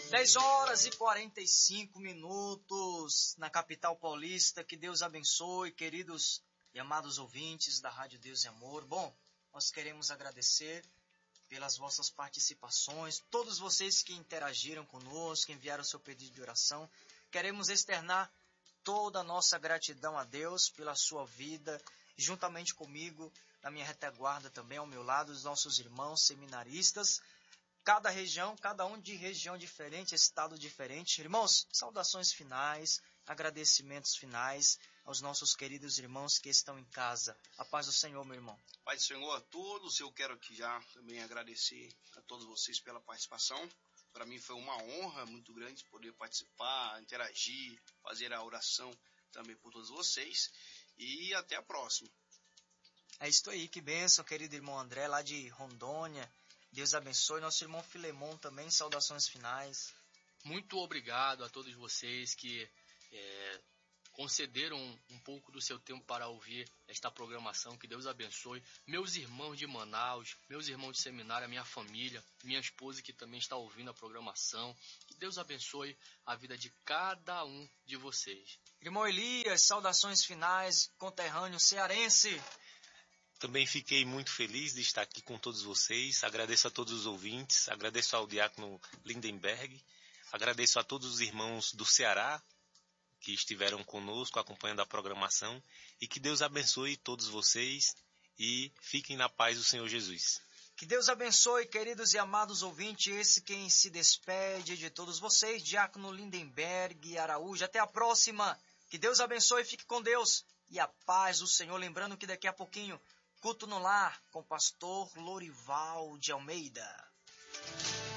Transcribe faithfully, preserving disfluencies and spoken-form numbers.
dez horas e quarenta e cinco minutos na capital paulista. Que Deus abençoe, queridos e amados ouvintes da Rádio Deus e Amor. Bom, nós queremos agradecer pelas vossas participações, todos vocês que interagiram conosco, enviaram seu pedido de oração. Queremos externar toda a nossa gratidão a Deus pela sua vida, juntamente comigo, na minha retaguarda também, ao meu lado, os nossos irmãos seminaristas. Cada região, cada um de região diferente, estado diferente. Irmãos, saudações finais, agradecimentos finais aos nossos queridos irmãos que estão em casa. A paz do Senhor, meu irmão. Paz do Senhor a todos. Eu quero aqui já também agradecer a todos vocês pela participação. Para mim foi uma honra muito grande poder participar, interagir, fazer a oração também por todos vocês. E até a próxima. É isso aí, que bênção, querido irmão André, lá de Rondônia. Deus abençoe. Nosso irmão Filemon também, saudações finais. Muito obrigado a todos vocês que é, concederam um pouco do seu tempo para ouvir esta programação. Que Deus abençoe. Meus irmãos de Manaus, meus irmãos de seminário, a minha família, minha esposa que também está ouvindo a programação. Que Deus abençoe a vida de cada um de vocês. Irmão Elias, saudações finais, conterrâneo cearense. Também fiquei muito feliz de estar aqui com todos vocês. Agradeço a todos os ouvintes, agradeço ao diácono Lindenberg, agradeço a todos os irmãos do Ceará que estiveram conosco acompanhando a programação e que Deus abençoe todos vocês e fiquem na paz do Senhor Jesus. Que Deus abençoe, queridos e amados ouvintes, esse quem se despede de todos vocês, diácono Lindenberg Araújo. Até a próxima. Que Deus abençoe, fique com Deus e a paz do Senhor. Lembrando que daqui a pouquinho, Culto no Lar, com o pastor Lorival de Almeida.